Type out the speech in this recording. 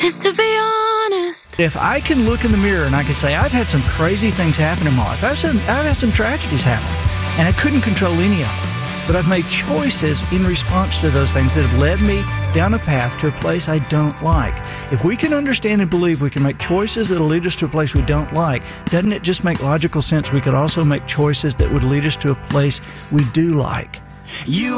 Just to be honest. If I can look in the mirror and I can say, I've had some crazy things happen in my life. I've had some tragedies happen, and I couldn't control any of them. But I've made choices in response to those things that have led me down a path to a place I don't like. If we can understand and believe we can make choices that will lead us to a place we don't like, doesn't it just make logical sense we could also make choices that would lead us to a place we do like? You